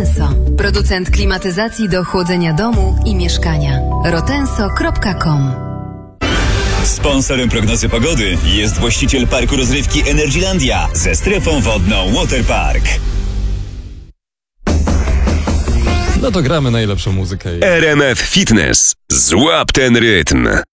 Rotenso. Producent klimatyzacji do chłodzenia domu i mieszkania. rotenso.com. Sponsorem prognozy pogody jest właściciel parku rozrywki Energylandia ze strefą wodną Waterpark. No to gramy najlepszą muzykę. RMF Fitness. Złap ten rytm.